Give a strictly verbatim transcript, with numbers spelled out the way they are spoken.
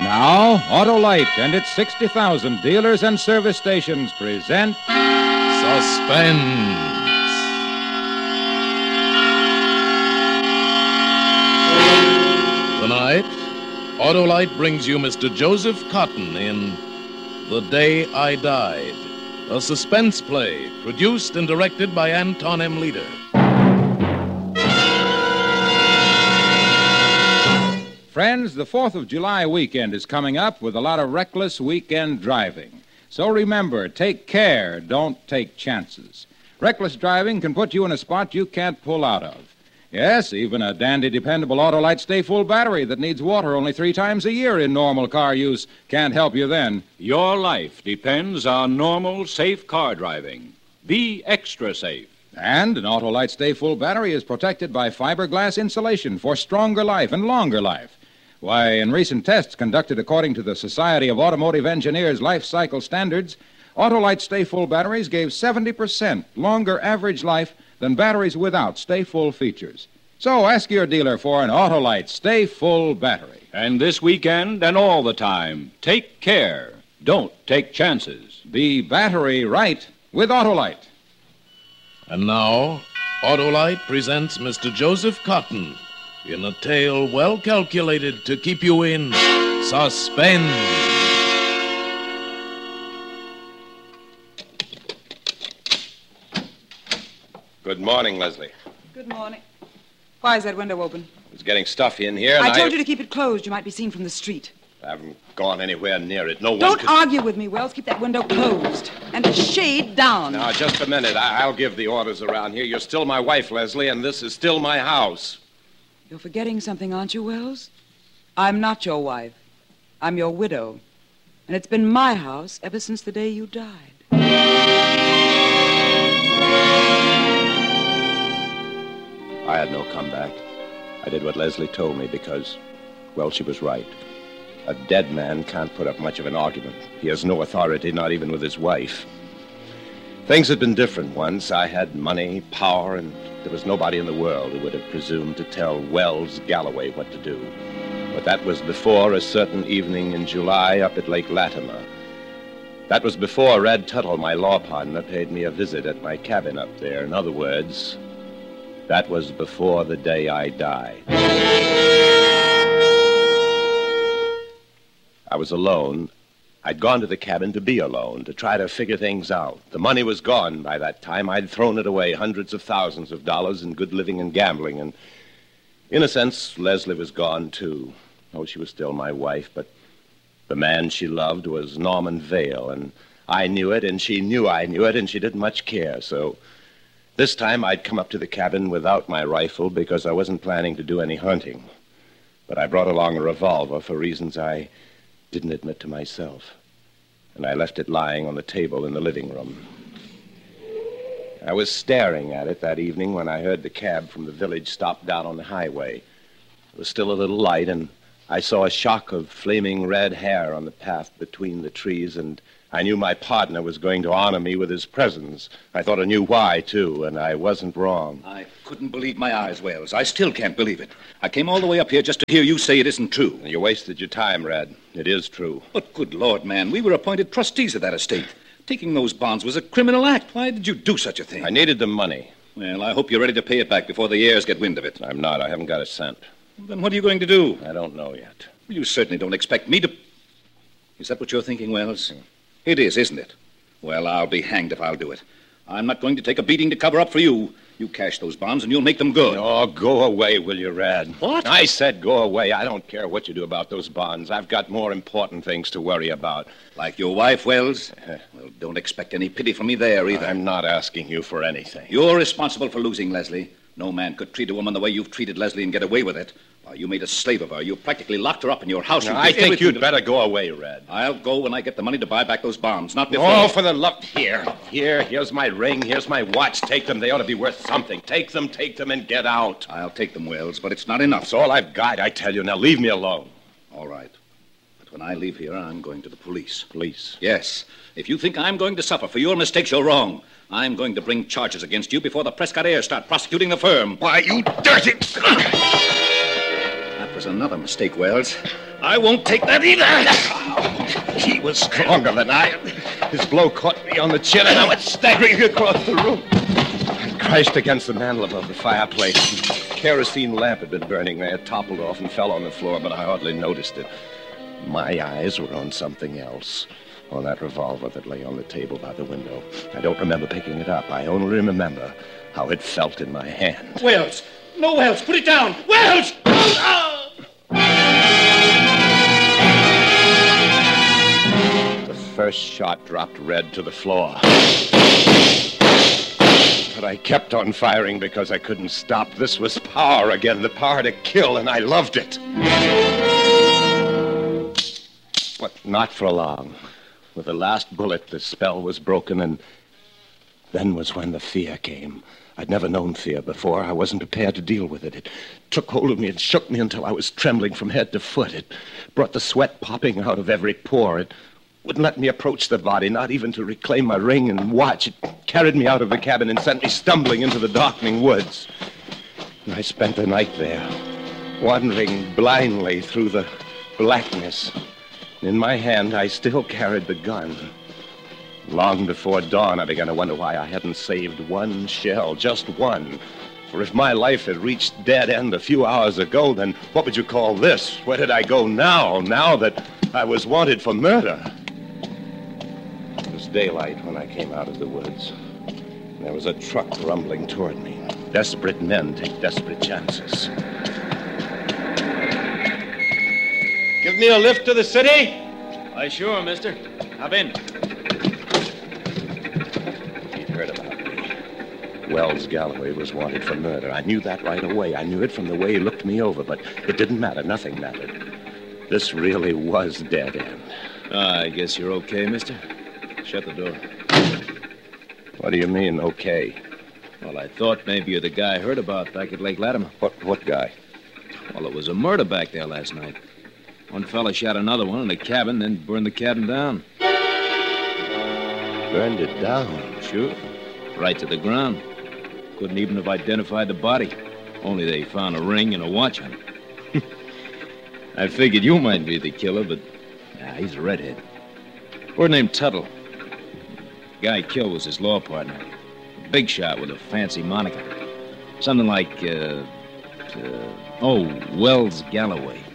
Now, Autolite and its sixty thousand dealers and service stations present Suspense. Tonight, Autolite brings you Mister Joseph Cotton in The Day I Died, a suspense play produced and directed by Anton M. Leader. Friends, the fourth of July weekend is coming up with a lot of reckless weekend driving. So remember, take care, don't take chances. Reckless driving can put you in a spot you can't pull out of. Yes, even a dandy, dependable Autolite stay-full battery that needs water only three times a year in normal car use can't help you then. Your life depends on normal, safe car driving. Be extra safe. And an Autolite stay-full battery is protected by fiberglass insulation for stronger life and longer life. Why, in recent tests conducted according to the Society of Automotive Engineers life cycle standards, Autolite stay-full batteries gave seventy percent longer average life than batteries without stay-full features. So ask your dealer for an Autolite stay-full battery. And this weekend and all the time, take care. Don't take chances. Be battery right with Autolite. And now, Autolite presents Mister Joseph Cotton in a tale well calculated to keep you in suspense. Good morning, Leslie. Good morning. Why is that window open? It's getting stuffy in here, and I I... told you to keep it closed. You might be seen from the street. I haven't gone anywhere near it. No one Don't could... argue with me, Wells. Keep that window closed. And the shade down. Now, just a minute. I- I'll give the orders around here. You're still my wife, Leslie, and this is still my house. You're forgetting something, aren't you, Wells? I'm not your wife. I'm your widow. And it's been my house ever since the day you died. I had no comeback. I did what Leslie told me because, well, she was right. A dead man can't put up much of an argument. He has no authority, not even with his wife. Things had been different once. I had money, power, and there was nobody in the world who would have presumed to tell Wells Galloway what to do. But that was before a certain evening in July up at Lake Latimer. That was before Red Tuttle, my law partner, paid me a visit at my cabin up there. In other words, that was before the day I died. I was alone. I'd gone to the cabin to be alone, to try to figure things out. The money was gone by that time. I'd thrown it away, hundreds of thousands of dollars in good living and gambling. And in a sense, Leslie was gone, too. Oh, she was still my wife, but the man she loved was Norman Vale. And I knew it, and she knew I knew it, and she didn't much care. So this time I'd come up to the cabin without my rifle because I wasn't planning to do any hunting. But I brought along a revolver for reasons I didn't admit to myself. And I left it lying on the table in the living room. I was staring at it that evening when I heard the cab from the village stop down on the highway. It was still a little light, and I saw a shock of flaming red hair on the path between the trees, and I knew my partner was going to honor me with his presence. I thought I knew why, too, and I wasn't wrong. I couldn't believe my eyes, Wells. I still can't believe it. I came all the way up here just to hear you say it isn't true. You wasted your time, Red. It is true. But good Lord, man, we were appointed trustees of that estate. Taking those bonds was a criminal act. Why did you do such a thing? I needed the money. Well, I hope you're ready to pay it back before the heirs get wind of it. I'm not. I haven't got a cent. Well, then what are you going to do? I don't know yet. Well, you certainly don't expect me to... Is that what you're thinking, Wells? It is, isn't it? Well, I'll be hanged if I'll do it. I'm not going to take a beating to cover up for you. You cash those bonds and you'll make them good. Oh, go away, will you, Rad? What? I said go away. I don't care what you do about those bonds. I've got more important things to worry about. Like your wife, Wells? Well, don't expect any pity from me there, either. I'm not asking you for anything. You're responsible for losing Leslie. No man could treat a woman the way you've treated Leslie and get away with it. Why, you made a slave of her. You practically locked her up in your house. Now, You I did think everything you'd to- better go away, Red. I'll go when I get the money to buy back those bonds, not before. Oh, for the love... Here, here, here's my ring, here's my watch. Take them. They ought to be worth something. Take them, take them, and get out. I'll take them, Wells, but it's not enough. That's all I've got, I tell you. Now, leave me alone. All right. But when I leave here, I'm going to the police. Police? Yes. If you think I'm going to suffer for your mistakes, you're wrong. I'm going to bring charges against you before the Prescott heirs start prosecuting the firm. Why, you dirty... That was another mistake, Wells. I won't take that either. He was stronger than I. His blow caught me on the chin, and I went staggering across the room. I crashed against the mantel above the fireplace. The kerosene lamp had been burning there. It toppled off and fell on the floor, but I hardly noticed it. My eyes were on something else. On that revolver that lay on the table by the window. I don't remember picking it up. I only remember how it felt in my hand. Wells! No, Wells! Put it down! Wells! Oh! The first shot dropped Red to the floor. But I kept on firing because I couldn't stop. This was power again, the power to kill, and I loved it. But not for long. With the last bullet, the spell was broken, and then was when the fear came. I'd never known fear before. I wasn't prepared to deal with it. It took hold of me and shook me until I was trembling from head to foot. It brought the sweat popping out of every pore. It wouldn't let me approach the body, not even to reclaim my ring and watch. It carried me out of the cabin and sent me stumbling into the darkening woods. And I spent the night there, wandering blindly through the blackness. In my hand, I still carried the gun. Long before dawn, I began to wonder why I hadn't saved one shell, just one. For if my life had reached dead end a few hours ago, then what would you call this? Where did I go now, now that I was wanted for murder? It was daylight when I came out of the woods. There was a truck rumbling toward me. Desperate men take desperate chances. Give me a lift to the city? Why, sure, mister. Hop in. He'd heard about me. Wells Galloway was wanted for murder. I knew that right away. I knew it from the way he looked me over, but it didn't matter. Nothing mattered. This really was dead end. Ah, I guess you're okay, mister. Shut the door. What do you mean, okay? Well, I thought maybe you're the guy I heard about back at Lake Latimer. What, what guy? Well, it was a murder back there last night. One fella shot another one in a cabin, then burned the cabin down. Burned it down? Sure. Right to the ground. Couldn't even have identified the body. Only they found a ring and a watch on it. I figured you might be the killer, but nah, he's a redhead. Word named Tuttle. The guy he killed was his law partner. A big shot with a fancy moniker. Something like, uh, uh oh, Wells Galloway.